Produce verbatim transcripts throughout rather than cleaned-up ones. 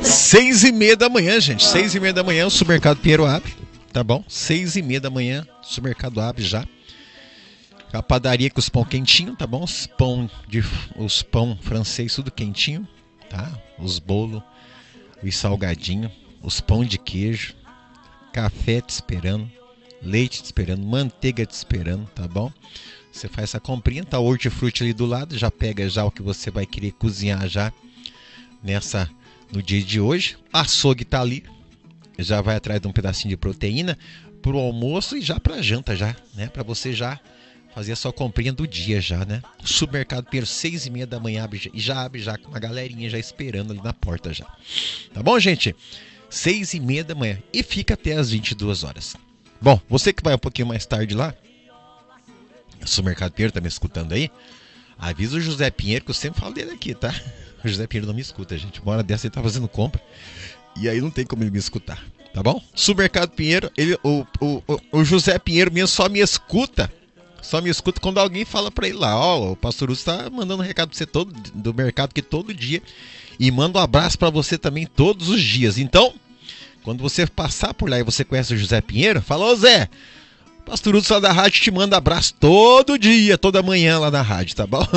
Seis e meia da manhã, gente. Seis e meia da manhã, o Supermercado Pinheiro abre. Tá bom? Seis e meia da manhã, o supermercado abre já. A padaria com os pão quentinho, tá bom? Os pão, de, os pão francês, tudo quentinho, tá? Os bolos, os salgadinhos, os pão de queijo, café te esperando, leite te esperando, manteiga te esperando, tá bom? Você faz essa comprinha, tá o hortifruti ali do lado, já pega já o que você vai querer cozinhar já nessa, no dia de hoje. Açougue tá ali, já vai atrás de um pedacinho de proteína pro almoço e já pra janta já, né? Pra você já fazer a sua comprinha do dia já, né? O Supermercado Pinheiro, seis e meia da manhã, abre, já abre já com uma galerinha já esperando ali na porta já. Tá bom, gente? Seis e meia da manhã. E fica até as vinte e duas horas. Bom, você que vai um pouquinho mais tarde lá, o Supermercado Pinheiro tá me escutando aí, avisa o José Pinheiro, que eu sempre falo dele aqui, tá? O José Pinheiro não me escuta, gente. Uma hora dessa ele tá fazendo compra e aí não tem como ele me escutar, tá bom? Supermercado Pinheiro, ele, o, o, o, o José Pinheiro mesmo só me escuta Só me escuta quando alguém fala pra ele lá, ó, oh, o Pastor Lúcio tá mandando um recado pra você todo, do mercado que todo dia, e manda um abraço pra você também todos os dias. Então, quando você passar por lá e você conhece o José Pinheiro, fala, ô Zé, o Pastor Lúcio lá da rádio te manda abraço todo dia, toda manhã lá na rádio, tá bom?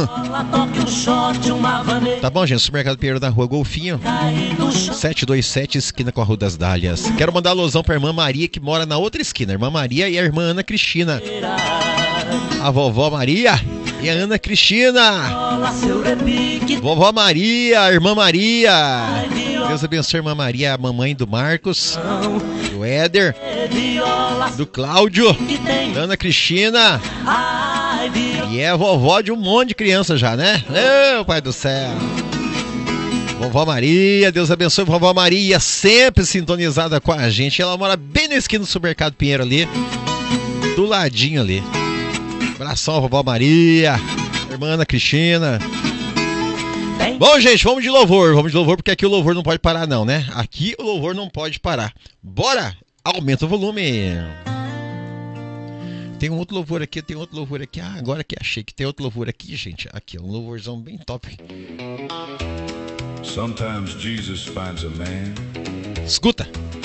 Tá bom, gente, Supermercado Pinheiro na Rua Golfinho, sete dois sete, esquina com a Rua das Dálias. Quero mandar alusão pra irmã Maria, que mora na outra esquina, a irmã Maria e a irmã Ana Cristina. A vovó Maria e a Ana Cristina. Vovó Maria, a irmã Maria. Deus abençoe a irmã Maria, a mamãe do Marcos, do Éder, do Cláudio, da Ana Cristina. E é a vovó de um monte de criança já, né? Meu Pai do céu. Vovó Maria, Deus abençoe vovó Maria, sempre sintonizada com a gente. Ela mora bem na esquina do Supermercado Pinheiro ali, do ladinho ali. Abração, vovó Maria, irmã Ana Cristina. Bom, gente, vamos de louvor, vamos de louvor, porque aqui o louvor não pode parar não, né? Aqui o louvor não pode parar. Bora! Aumenta o volume. Tem um outro louvor aqui, tem outro louvor aqui. Ah, agora que achei que tem outro louvor aqui, gente. Aqui, um louvorzão bem top. Sometimes Jesus finds a man. Escuta.